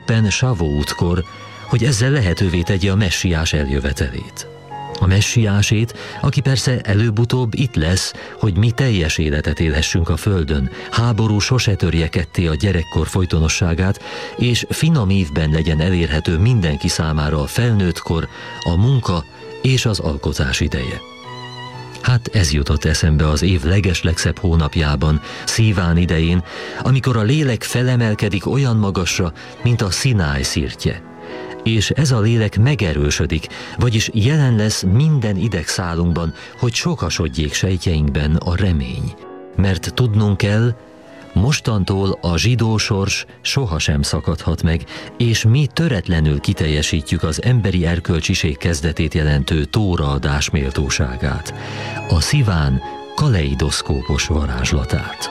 éppen Savóutkor, hogy ezzel lehetővé tegye a messiás eljövetelét. A messiásét, aki persze előbb-utóbb itt lesz, hogy mi teljes életet élhessünk a földön, háború sose törje ketté a gyerekkor folytonosságát, és finom ívben legyen elérhető mindenki számára a felnőttkor, a munka és az alkotás ideje. Hát ez jutott eszembe az év legeslegszebb hónapjában, Szíván idején, amikor a lélek felemelkedik olyan magasra, mint a Szináj szirtje. És ez a lélek megerősödik, vagyis jelen lesz minden idegszálunkban, hogy sokasodjék sejtjeinkben a remény. Mert tudnunk kell, mostantól a zsidó sors sohasem szakadhat meg, és mi töretlenül kiteljesítjük az emberi erkölcsiség kezdetét jelentő tóraadás méltóságát, a sziván kaleidoszkópos varázslatát.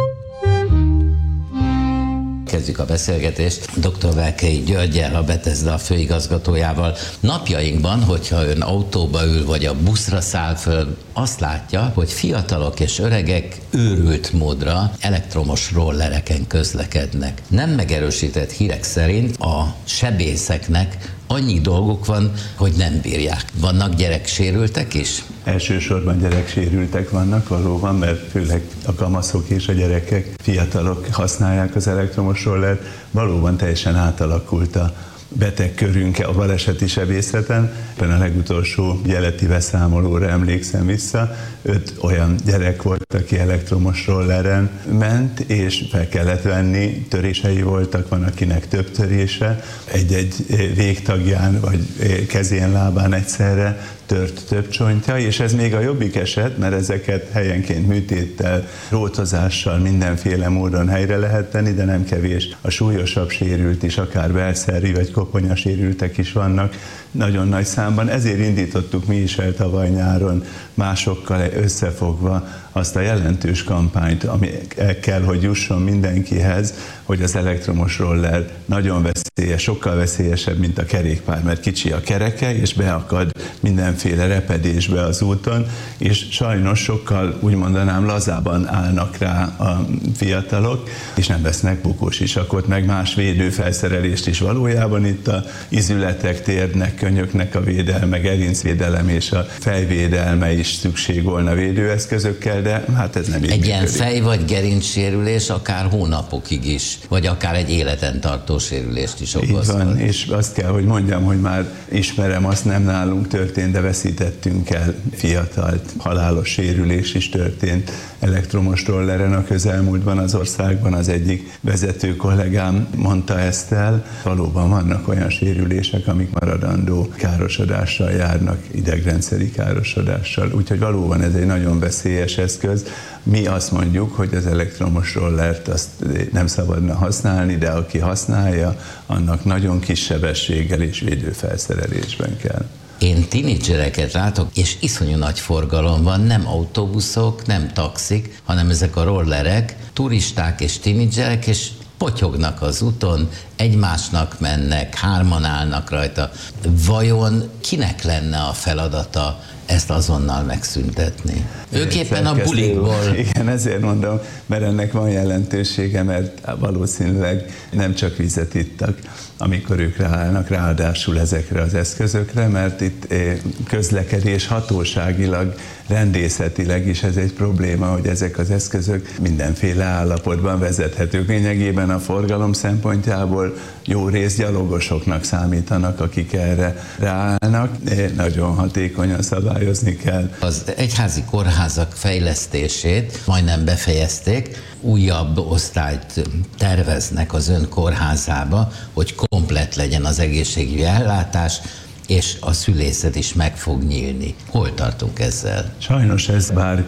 Kezdjük a beszélgetést dr. Velkei Györggyel, a Bethesda főigazgatójával. Napjainkban, hogyha ön autóba ül, vagy a buszra száll föl, azt látja, hogy fiatalok és öregek őrült módra elektromos rollereken közlekednek. Nem megerősített hírek szerint a sebészeknek annyi dolguk van, hogy nem bírják. Vannak gyereksérültek is? Elsősorban gyereksérültek vannak valóban, mert főleg a kamaszok és a gyerekek, fiatalok használják az elektromos rollert. Valóban teljesen átalakult a betegkörünk a baleseti sebészeten. A legutolsó jeleti beszámolóra emlékszem vissza, 5 olyan gyerek volt, aki elektromos rolleren ment, és fel kellett venni, törései voltak, van akinek több törése, egy-egy végtagján vagy kezén, lábán egyszerre tört több csontja, és ez még a jobbik eset, mert ezeket helyenként műtéttel, rótozással, mindenféle módon helyre lehet tenni, de nem kevés a súlyosabb sérült is, akár belszervi vagy koponyasérültek is vannak nagyon nagy számban. Ezért indítottuk mi is el tavaly nyáron másokkal összefogva azt a jelentős kampányt, ami kell, hogy jusson mindenkihez, hogy az elektromos roller nagyon veszélyes, sokkal veszélyesebb, mint a kerékpár, mert kicsi a kereke, és beakad mindenféle repedésbe az úton, és sajnos sokkal, úgy mondanám, lazában állnak rá a fiatalok, és nem vesznek bukósisakot, meg más védőfelszerelést is. Valójában itt a izületek, térnek, könyöknek a védelme, gerincvédelem és a fejvédelme is szükség volna védőeszközökkel, de hát ez nem így egy ilyen működik. fej- vagy gerincsérülés akár hónapokig is, vagy akár egy életen tartó sérülést is okozhat. Így van, és azt kell, hogy mondjam, hogy már ismerem, azt nem nálunk történt, de veszítettünk el fiatalt, halálos sérülés is történt elektromos rolleren a közelmúltban az országban. Az egyik vezető kollégám mondta ezt el. Valóban vannak olyan sérülések, amik maradandó károsodással járnak, idegrendszeri károsodással. Úgyhogy valóban ez egy nagyon veszélyes eszköz. Mi azt mondjuk, hogy az elektromos rollert azt nem szabadna használni, de aki használja, annak nagyon kis sebességgel és védőfelszerelésben kell. Én tinédzsereket látok, és iszonyú nagy forgalom van, nem autóbuszok, nem taxik, hanem ezek a rollerek, turisták és tinédzserek, és potyognak az úton, egymásnak mennek, 3-an állnak rajta. Vajon kinek lenne a feladata ezt azonnal megszüntetni? Ők éppen a bulikból. Igen, ezért mondom, mert ennek van jelentősége, mert valószínűleg nem csak vizet ittak, amikor ők ráállnak, ráadásul ezekre az eszközökre, mert itt közlekedés hatóságilag, rendészetileg is ez egy probléma, hogy ezek az eszközök mindenféle állapotban vezethetők. Lényegében a forgalom szempontjából jó rész gyalogosoknak számítanak, akik erre ráállnak. Nagyon hatékonyan szabályozni kell. Az egyházi kórházak fejlesztését majdnem befejezték, újabb osztályt terveznek az ön kórházába, hogy komplett legyen az egészségügyi ellátás, és a szülészet is meg fog nyílni. Hol tartunk ezzel? Sajnos ez bár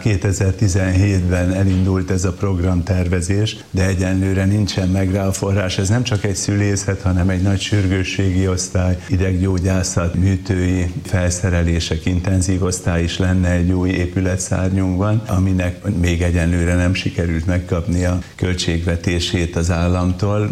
2017-ben elindult ez a programtervezés, de egyenlőre nincsen meg rá a forrás. Ez nem csak egy szülészet, hanem egy nagy sürgősségi osztály, ideggyógyászat, műtői felszerelések, intenzív osztály is lenne egy új épületszárnyunkban, aminek még egyenlőre nem sikerült megkapni a költségvetését az államtól.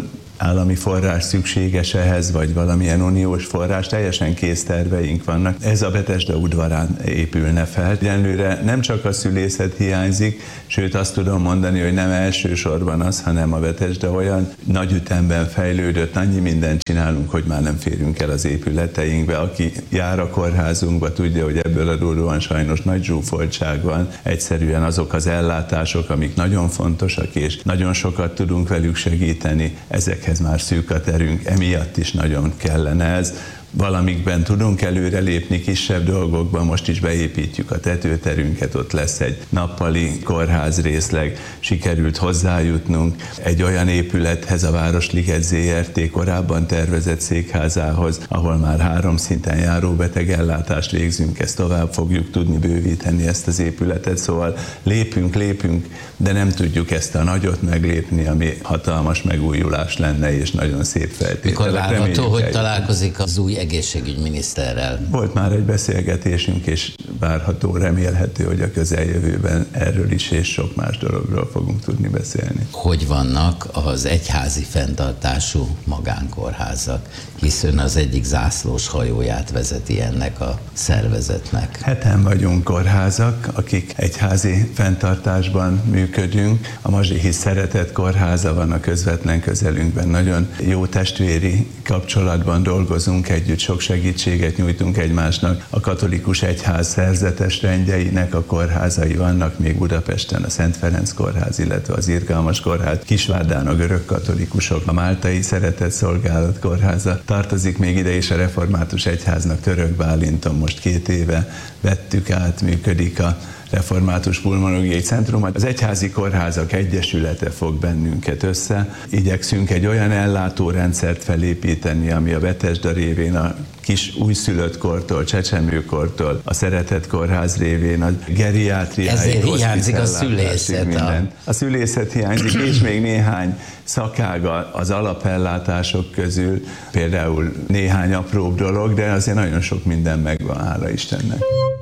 állami forrás szükséges ehhez, vagy valamilyen uniós forrás, teljesen kész terveink vannak. Ez a Betesda udvarán épülne fel. Egyenlőre nem csak a szülészet hiányzik, sőt azt tudom mondani, hogy nem elsősorban az, hanem a Betesda olyan nagy ütemben fejlődött, annyi mindent csinálunk, hogy már nem férünk el az épületeinkbe. Aki jár a kórházunkba, tudja, hogy ebből adódóan sajnos nagy zsúfoltság van. Egyszerűen azok az ellátások, amik nagyon fontosak, és nagyon sokat tudunk velük segíteni, ezekhez már szűk a terünk, emiatt is nagyon kellene ez. Valamikben tudunk előrelépni, kisebb dolgokban, most is beépítjük a tetőterünket, ott lesz egy nappali kórház részleg, sikerült hozzájutnunk egy olyan épülethez, a Városliget ZRT korábban tervezett székházához, ahol már 3 szinten járó betegellátást végzünk, ezt tovább fogjuk tudni bővíteni ezt az épületet, szóval lépünk, de nem tudjuk ezt a nagyot meglépni, ami hatalmas megújulás lenne, és nagyon szép feltételek. Mikor várható, hogy találkozik az új egészségügyminiszterrel? Volt már egy beszélgetésünk, és várható, remélhető, hogy a közeljövőben erről is és sok más dologról fogunk tudni beszélni. Hogy vannak az egyházi fenntartású magánkórházak, hisz ön az egyik zászlós hajóját vezeti ennek a szervezetnek? 7-en vagyunk kórházak, akik egyházi fenntartásban működünk. A Mazsihi Szeretett Kórháza van a közvetlen közelünkben. Nagyon jó testvéri kapcsolatban dolgozunk együtt, sok segítséget nyújtunk egymásnak. A katolikus egyház szerzetes rendjeinek a kórházai vannak még Budapesten, a Szent Ferenc Kórház, illetve az Irgalmas Kórház, Kisvárdán a görög katolikusok, a Máltai Szeretett Szolgálat Kórháza tartozik még ide, és a Református Egyháznak Török Bálinton most 2 éve vettük át, működik a Református Pulmonológiai Centrum. Az Egyházi Kórházak Egyesülete fog bennünket össze. Igyekszünk egy olyan ellátórendszert felépíteni, ami a Betesda révén a kis újszülött kortól, csecsemőkortól, a Szeretett Kórház révén a geriátriáig. Ezért hiányzik a szülészet. A szülészet hiányzik, és még néhány szakág az alapellátások közül, például néhány apróbb dolog, de azért nagyon sok minden megvan, hála Istennek.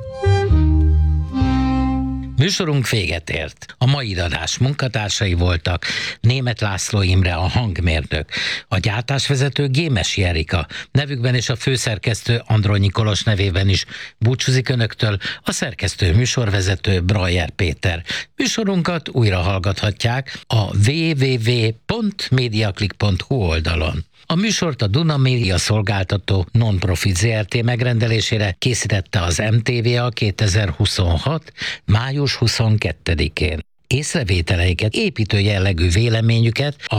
Műsorunk véget ért. A mai adás munkatársai voltak Németh László Imre, a hangmérnök, a gyártásvezető Gémesi Erika, nevükben és a főszerkesztő Andronyi Kolos nevében is búcsúzik önöktől, a szerkesztő műsorvezető Brajer Péter. Műsorunkat újra hallgathatják a www.mediaclick.hu oldalon. A műsort a Duna Média Szolgáltató Non-Profit ZRT megrendelésére készítette az MTVA 2026. május 22-én. Észrevételeiket, építő jellegű véleményüket a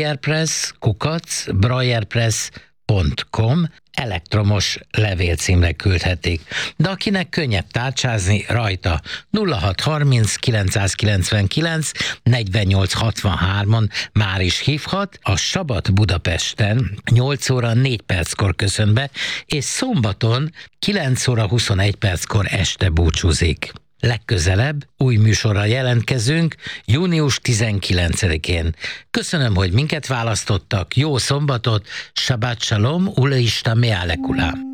brajerpress@brajerpress.com elektromos levélcímre küldhetik. De akinek könnyebb tárcsázni, rajta 0630 999 4863-on már is hívhat, a Sabat Budapesten 8 óra 4 perckor köszön be, és szombaton 9 óra 21 perckor este búcsúzik. Legközelebb új műsorral jelentkezünk június 19-én. Köszönöm, hogy minket választottak, jó szombatot, Shabbat Shalom, Ule Ista Me'alekula.